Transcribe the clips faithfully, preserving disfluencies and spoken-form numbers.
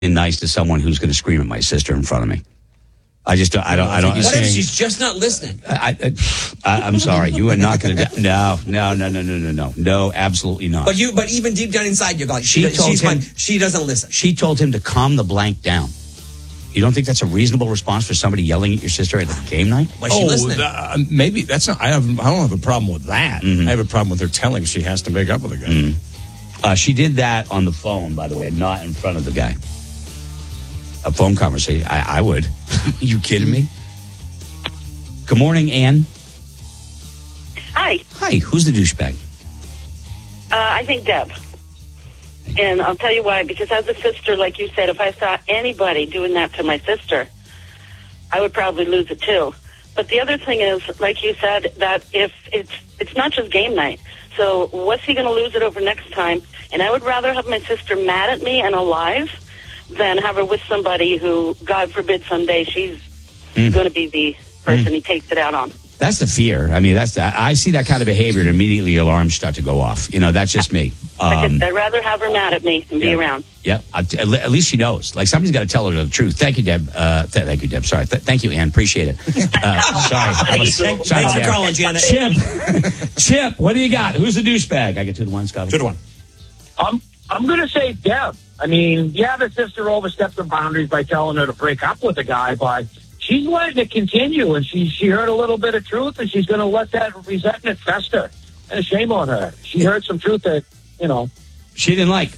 nice to someone who's going to scream at my sister in front of me. I just don't, I don't, I don't. What if she's just not listening? I, I, I, I'm sorry. You are not going to, no, no, no, no, no, no, no, no, absolutely not. But you, but even deep down inside, you're like, she, She told she's him- fine. She doesn't listen. She told him to calm the blank down. You don't think that's a reasonable response for somebody yelling at your sister at a game night? Why is she Oh, listening? uh, maybe that's not. I have. I don't have a problem with that. Mm-hmm. I have a problem with her telling she has to make up with a guy. Mm-hmm. Uh, she did that on the phone, by the way, not in front of the guy. A phone conversation. I, I would. You kidding me? Good morning, Ann. Hi, Hi, who's the douchebag? uh, I think Deb. And I'll tell you why. Because as a sister, like you said, if I saw anybody doing that to my sister, I would probably lose it too. But the other thing is, like you said, that if it's it's not just game night. So what's he going to lose it over next time? And I would rather have my sister mad at me and alive than have her with somebody who, God forbid, someday she's Mm. going to be the person he takes it out on. That's the fear. I mean, that's the, I see that kind of behavior and immediately alarms start to go off. You know, that's just me. Like, Um, I'd rather have her mad at me and be yeah. around. Yeah, at at least she knows. Like, somebody's got to tell her the truth. Thank you, Deb. Uh, th- thank you, Deb. Sorry. Th- thank you, Ann. Appreciate it. Uh, sorry. Thanks, sorry, thanks for Deb. calling, Janet. Chip. Chip, what do you got? Who's the douchebag? I get two to one, Scotty. Two to one. I'm I'm going to say Deb. I mean, yeah, the sister overstepped her boundaries by telling her to break up with the guy, but she's letting it continue, and she she heard a little bit of truth, and she's going to let that resentment fester. And shame on her. She heard some truth that, you know, She didn't like.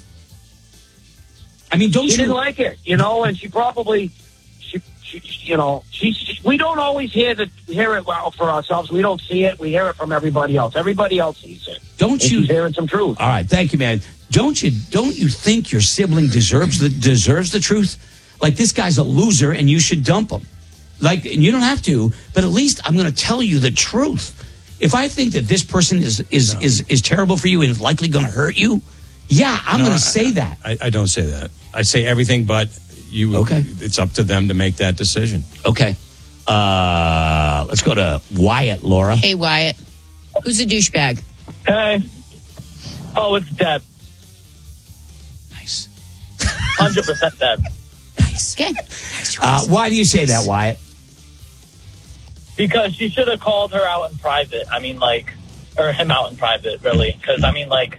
I mean, don't she you? didn't like it, you know, and she probably, she, she you know, she, she we don't always hear the hear it well for ourselves. We don't see it. We hear it from everybody else. Everybody else sees it. Don't And you? she's hearing some truth. All right, thank you, man. Don't you? Don't you think your sibling deserves the deserves the truth? Like, this guy's a loser, and you should dump him. Like, and you don't have to, but at least I'm going to tell you the truth. If I think that this person is is No. is is terrible for you and is likely going to hurt you, yeah, I'm No, going I- to say that. I, I don't say that. I say everything, but you. Okay. It's up to them to make that decision. Okay. Uh, let's go to Wyatt, Laura. Hey, Wyatt. Who's a douchebag? Hey. Oh, it's Deb. Nice. one hundred percent Deb. Nice. Okay. Uh, why do you say that, Wyatt? Because she should have called her out in private. I mean, like, or him out in private, really. Because, I mean, like,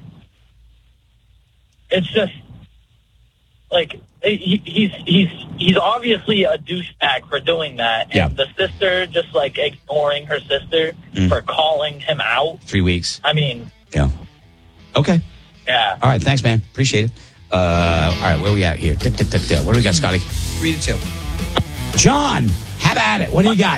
it's just, like, he, he's he's he's obviously a douchebag for doing that. And Yeah. the sister just, like, ignoring her sister Mm. for calling him out. Three weeks. I mean, Yeah. Okay. yeah. All right. Thanks, man. Appreciate it. Uh, all right. Where we at here? Tick, tick, tick, tick. What do we got, Scotty? Three to two. John, have at it. What do you got?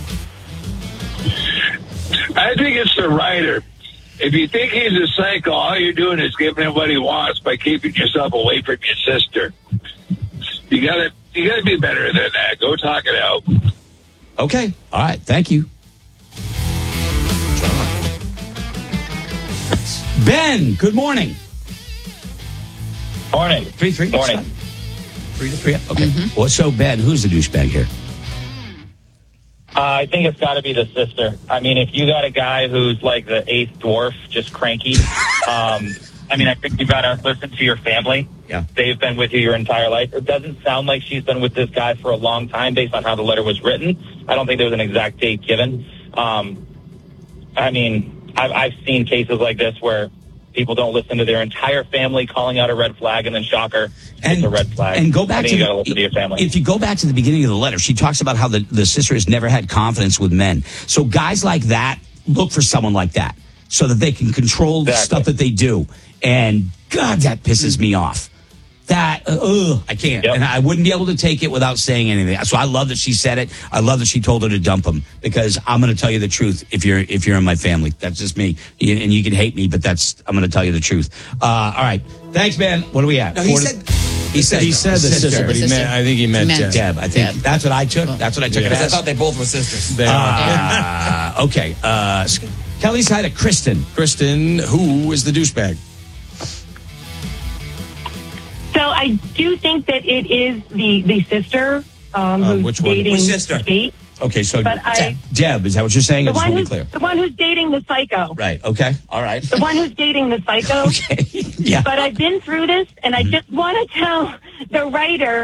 I think it's the writer. If you think he's a psycho, all you're doing is giving him what he wants by keeping yourself away from your sister. You gotta, you gotta be better than that. Go talk it out. Okay. All right. Thank you. Ben, good morning. Morning. Three, three. Morning. Three to three. Okay. Well, so, Ben, who's the douchebag here? Uh, I think it's got to be the sister. I mean, if you got a guy who's like the eighth dwarf, just cranky, um, I mean, I think you got to listen to your family. Yeah. They've been with you your entire life. It doesn't sound like she's been with this guy for a long time based on how the letter was written. I don't think there was an exact date given. Um, I mean, I've, I've seen cases like this where people don't listen to their entire family calling out a red flag, and then shocker, it's a red flag. And go I back think to you got to listen to your family. If you go back to the beginning of the letter, she talks about how the, the sister has never had confidence with men. So guys like that look for someone like that so that they can control the Exactly. stuff that they do. And God, that pisses me off. That, uh, ugh, I can't. Yep. And I wouldn't be able to take it without saying anything. So I love that she said it. I love that she told her to dump him, because I'm going to tell you the truth if you're if you're in my family. That's just me. You- And you can hate me, but that's I'm going to tell you the truth. Uh, all right. Thanks, man. What are we at? No, he Four to- said. He said, He said the sister, but he Sister. meant. I think he meant He meant Deb. Deb. I think Deb. that's what I took. That's what I took. Yeah. it Because I as. thought they both were sisters. They are. Uh, okay. Uh, Kelly's side of Kristen. Kristen, who is the douchebag? So I do think that it is the the sister um, Uh, who's which one? dating Which sister? Kate. Okay, so But I- Deb, is that what you're saying? I The just one want to be who's clear. the one who's dating the psycho. Right. Okay. All right. The one who's dating the psycho. Okay. Yeah. But I've been through this, and I just want to tell the writer